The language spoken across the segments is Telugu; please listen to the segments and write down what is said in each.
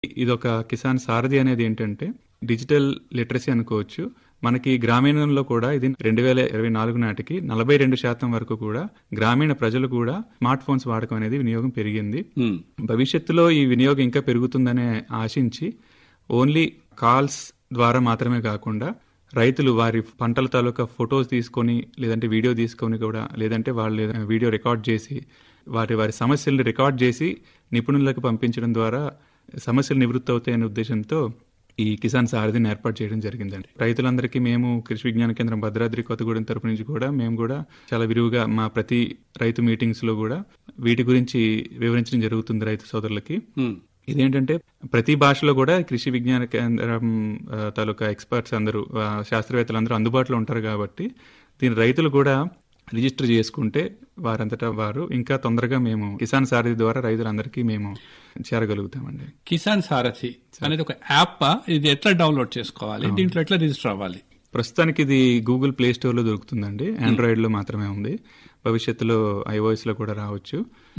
ఇదొక కిసాన్ సారథి అనేది ఏంటంటే డిజిటల్ లిటరసీ అనుకోవచ్చు. మనకి గ్రామీణంలో కూడా ఇది 2024 నాటికి 42% వరకు కూడా గ్రామీణ ప్రజలు కూడా స్మార్ట్ ఫోన్స్ వాడకం అనేది వినియోగం పెరిగింది. భవిష్యత్తులో ఈ వినియోగం ఇంకా పెరుగుతుందనే ఆశించి ఓన్లీ కాల్స్ ద్వారా మాత్రమే కాకుండా రైతులు వారి పంటల తాలూకా ఫొటోస్ తీసుకొని లేదంటే వీడియో తీసుకొని కూడా లేదంటే వాళ్ళు వీడియో రికార్డ్ చేసి వారి సమస్యల్ని రికార్డ్ చేసి నిపుణులకు పంపించడం ద్వారా సమస్యలు నివృత్తి అవుతాయనే ఉద్దేశంతో ఈ కిసాన్ సారథిని ఏర్పాటు చేయడం జరిగిందండి. రైతులందరికీ మేము కృషి విజ్ఞాన కేంద్రం భద్రాద్రి కొత్తగూడెం తరపు నుంచి కూడా మేము కూడా చాలా విరివిగా మా ప్రతి రైతు మీటింగ్స్ లో కూడా వీటి గురించి వివరించడం జరుగుతుంది రైతు సోదరులకి. ఇదేంటంటే ప్రతి భాషలో కూడా కృషి విజ్ఞాన కేంద్రం తాలూకా ఎక్స్పర్ట్స్ అందరూ శాస్త్రవేత్తలు అందుబాటులో ఉంటారు కాబట్టి దీని రైతులు కూడా రిజిస్టర్ చేసుకుంటే వారంతటా వారు ఇంకా తొందరగా మేము కిసాన్ సారథి ద్వారా రైతులందరికీ మేము చేరగలుగుతామండి. కిసాన్ సారథి అనేది ఒక యాప్, ఇది ఎట్లా డౌన్లోడ్ చేసుకోవాలి, దీంట్లో ఎట్లా రిజిస్టర్ అవ్వాలి? ప్రస్తుతానికి ఇది గూగుల్ ప్లే స్టోర్ లో దొరుకుతుందండి. ఆండ్రాయిడ్ లో మాత్రమే ఉంది. భవిష్యత్తులో iOS లో కూడా రావచ్చు.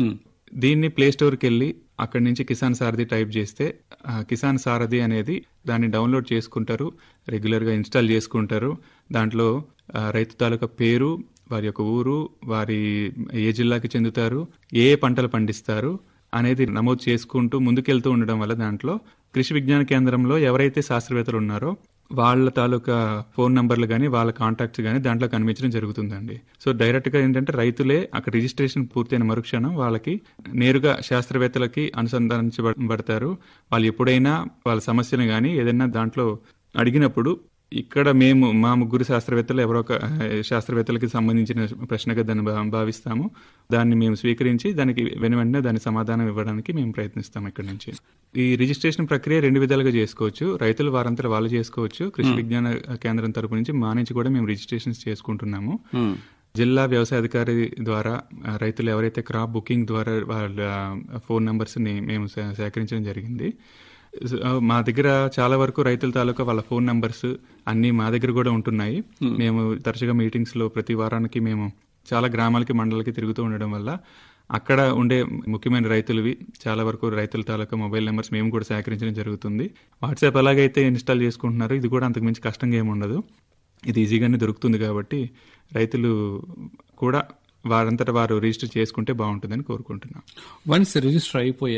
దీన్ని ప్లే స్టోర్కి వెళ్ళి అక్కడి నుంచి కిసాన్ సారథి టైప్ చేస్తే కిసాన్ సారథి అనేది దాన్ని డౌన్లోడ్ చేసుకుంటారు, రెగ్యులర్గా ఇన్స్టాల్ చేసుకుంటారు. దాంట్లో రైతు తాలూకా పేరు, వారి యొక్క ఊరు, వారి ఏ జిల్లాకి చెందుతారు, ఏ పంటలు పండిస్తారు అనేది నమోదు చేసుకుంటూ ముందుకెళ్తూ ఉండడం వల్ల దాంట్లో కృషి విజ్ఞాన కేంద్రంలో ఎవరైతే శాస్త్రవేత్తలు ఉన్నారో వాళ్ళ తాలూకా ఫోన్ నంబర్లు కానీ వాళ్ళ కాంటాక్ట్స్ కానీ దాంట్లో కనిపించడం జరుగుతుందండి. సో డైరెక్ట్ గా ఏంటంటే రైతులే అక్కడ రిజిస్ట్రేషన్ పూర్తయిన మరుక్షణం వాళ్ళకి నేరుగా శాస్త్రవేత్తలకి అనుసంధానించబడతారు. వాళ్ళు ఎప్పుడైనా వాళ్ళ సమస్యను కానీ ఏదైనా దాంట్లో అడిగినప్పుడు ఇక్కడ మేము మా ముగ్గురు శాస్త్రవేత్తలు ఎవరో ఒక శాస్త్రవేత్తలకి సంబంధించిన ప్రశ్నగా దాన్ని భావిస్తాము. దాన్ని మేము స్వీకరించి దానికి వెంటనే దాని సమాధానం ఇవ్వడానికి మేము ప్రయత్నిస్తాం. ఇక్కడ నుంచి ఈ రిజిస్ట్రేషన్ ప్రక్రియ 2 విధాలుగా చేసుకోవచ్చు. రైతులు వారంతా వాళ్ళు చేసుకోవచ్చు. కృషి విజ్ఞాన కేంద్రం తరపు నుంచి మా నుంచి కూడా మేము రిజిస్ట్రేషన్స్ చేసుకుంటున్నాము. జిల్లా వ్యవసాయ అధికారి ద్వారా రైతులు ఎవరైతే క్రాప్ బుకింగ్ ద్వారా వాళ్ళ ఫోన్ నంబర్స్ ని మేము సేకరించడం జరిగింది. మా దగ్గర చాలా వరకు రైతుల తాలూకా వాళ్ళ ఫోన్ నంబర్స్ అన్ని మా దగ్గర కూడా ఉంటున్నాయి. మేము తరచుగా మీటింగ్స్ లో ప్రతి వారానికి మేము చాలా గ్రామాలకి మండలకి తిరుగుతూ ఉండడం వల్ల అక్కడ ఉండే ముఖ్యమైన రైతులవి చాలా వరకు రైతుల తాలూకా మొబైల్ నెంబర్స్ మేము కూడా సేకరించడం జరుగుతుంది. వాట్సాప్ ఎలాగైతే ఇన్స్టాల్ చేసుకుంటున్నారో ఇది కూడా అంతకు మించి కష్టంగా ఏమి ఉండదు. ఇది ఈజీగానే దొరుకుతుంది కాబట్టి రైతులు కూడా వారంతటా వారు రిజిస్టర్ చేసుకుంటే బాగుంటుందని కోరుకుంటున్నాం. వన్స్ రిజిస్టర్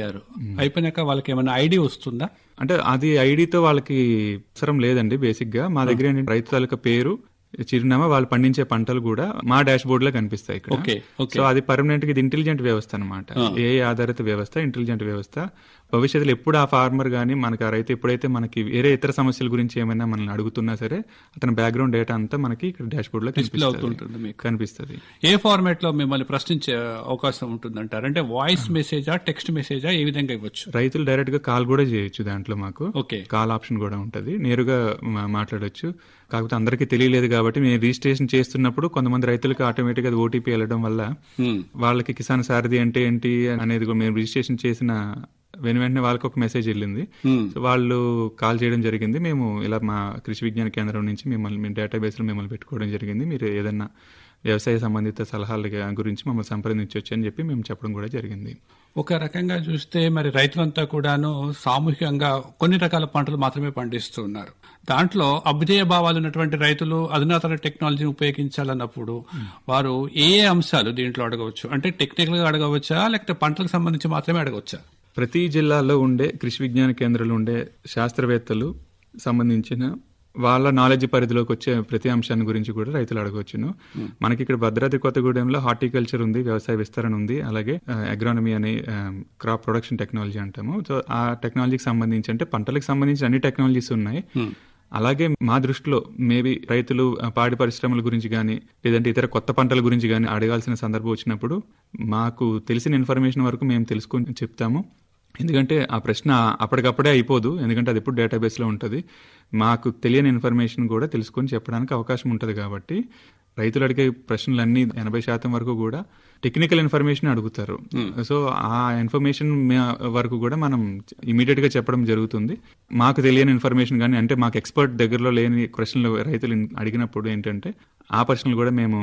అయిపోయాక వాళ్ళకి ఏమైనా ఐడి వస్తుందా? అంటే అది ఐడితో వాళ్ళకి అవసరం లేదండి. బేసిక్ గా మా దగ్గర ఏంటంటే రైతు తాలూకా పేరు, చిరునామా, వాళ్ళు పండించే పంటలు కూడా మా డాష్ బోర్డ్ లో కనిపిస్తాయి ఇక్కడ. సో అది పర్మనెంట్ గా ఇది ఇంటెలిజెంట్ వ్యవస్థ అనమాట. ఏఐ ఆధారిత వ్యవస్థ, ఇంటెలిజెంట్ వ్యవస్థ. భవిష్యత్తులో ఎప్పుడు ఆ ఫార్మర్ గానీ మనకి ఆ రైతు ఎప్పుడైతే మనకి వేరే ఇతర సమస్యల గురించి ఏమైనా మనల్ని అడుగుతున్నా సరే అతని బ్యాక్గ్రౌండ్ డేటా అంతా మనకి ఇక్కడ డాష్ బోర్డ్ లో కనిపిస్తుంది. ఏ ఫార్మాట్ లో మిమ్మల్ని ప్రశ్నించే అవకాశం ఉంటుందంటారు? అంటే వాయిస్ మెసేజా, టెక్స్ట్ మెసేజా, ఏ విధంగా ఇవ్వచ్చు? రైతులు డైరెక్ట్ గా కాల్ కూడా చేయొచ్చు. దాంట్లో మాకు కాల్ ఆప్షన్ కూడా ఉంటది. నేరుగా మాట్లాడొచ్చు. కాకపోతే అందరికీ తెలియలేదు కాబట్టి మేము రిజిస్ట్రేషన్ చేస్తున్నప్పుడు కొంతమంది రైతులకు ఆటోమేటిక్ గా ఓటీపీ వెళ్ళడం వల్ల వాళ్ళకి కిసాన్ సారథి అంటే ఏంటి అనేది మేము రిజిస్ట్రేషన్ చేసిన వెంటనే వాళ్ళకి ఒక మెసేజ్ వెళ్ళింది. సో వాళ్ళు కాల్ చేయడం జరిగింది. మేము ఇలా మా కృషి విజ్ఞాన కేంద్రం నుంచి మిమ్మల్ని డేటాబేస్ లో మిమ్మల్ని పెట్టుకోవడం జరిగింది. మీరు ఏదన్నా వ్యవసాయ సంబంధిత సలహాల గురించి మమ్మల్ని సంప్రదించవచ్చు అని చెప్పి మేము చెప్పడం కూడా జరిగింది. ఒక రకంగా చూస్తే మరి రైతులంతా కూడాను సామూహికంగా కొన్ని రకాల పంటలు మాత్రమే పండిస్తూ ఉన్నారు. దాంట్లో అభ్యుదయ భావాలు ఉన్నటువంటి రైతులు అధునాతన టెక్నాలజీని ఉపయోగించాలన్నప్పుడు వారు ఏ అంశాలు దీంట్లో అడగవచ్చు? అంటే టెక్నికల్ గా అడగవచ్చా, లేకపోతే పంటలకు సంబంధించి మాత్రమే అడగవచ్చా? ప్రతి జిల్లాలో ఉండే కృషి విజ్ఞాన కేంద్రాలు ఉండే శాస్త్రవేత్తలు సంబంధించిన వాళ్ళ నాలెడ్జ్ పరిధిలోకి వచ్చే ప్రతి అంశాన్ని గురించి కూడా రైతులు అడగవచ్చును. మనకి ఇక్కడ భద్రాద్రి కొత్తగూడెంలో హార్టికల్చర్ ఉంది, వ్యవసాయ విస్తరణ ఉంది, అలాగే అగ్రానమీ అనే క్రాప్ ప్రొడక్షన్ టెక్నాలజీ అంటాము. సో ఆ టెక్నాలజీకి సంబంధించి అంటే పంటలకు సంబంధించిన అన్ని టెక్నాలజీస్ ఉన్నాయి. అలాగే మా దృష్టిలో మేబీ రైతులు పాడి పరిశ్రమల గురించి కానీ లేదంటే ఇతర కొత్త పంటల గురించి కానీ అడగాల్సిన సందర్భం వచ్చినప్పుడు మాకు తెలిసిన ఇన్ఫర్మేషన్ వరకు మేము తెలుసుకొని చెప్తాము. ఎందుకంటే ఆ ప్రశ్న అప్పటికప్పుడే అయిపోదు, ఎందుకంటే అది ఎప్పుడు డేటాబేస్ లో ఉంటుంది. మాకు తెలియని ఇన్ఫర్మేషన్ కూడా తెలుసుకొని చెప్పడానికి అవకాశం ఉంటుంది. కాబట్టి రైతులు అడిగే ప్రశ్నలన్నీ 80% వరకు కూడా టెక్నికల్ ఇన్ఫర్మేషన్ అడుగుతారు. సో ఆ ఇన్ఫర్మేషన్ వరకు కూడా మనం ఇమీడియట్ గా చెప్పడం జరుగుతుంది. మాకు తెలియని ఇన్ఫర్మేషన్ కానీ అంటే మాకు ఎక్స్పర్ట్ దగ్గరలో లేని ప్రశ్నలు రైతులు అడిగినప్పుడు ఏంటంటే ఆ ప్రశ్నలు కూడా మేము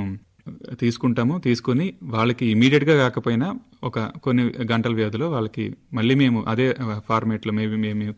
తీసుకుని వాళ్ళకి ఇమీడియట్ గా కాకపోయినా ఒక కొన్ని గంటల వ్యవధిలో వాళ్ళకి మళ్ళీ మేము అదే ఫార్మేట్ లో మేము